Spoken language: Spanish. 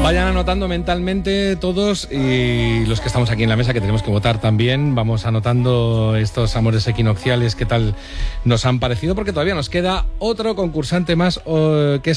Vayan anotando mentalmente todos, y los que estamos aquí en la mesa, que tenemos que votar también, vamos anotando estos amores equinocciales, qué tal nos han parecido, porque todavía nos queda otro concursante más, que es